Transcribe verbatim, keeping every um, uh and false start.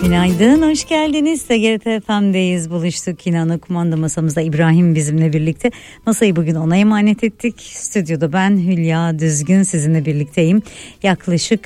Günaydın, hoş geldiniz. T G R T F M'deyiz, buluştuk. İnanın kumanda masamızda İbrahim bizimle birlikte. Masayı bugün ona emanet ettik. Stüdyoda ben Hülya Düzgün sizinle birlikteyim. Yaklaşık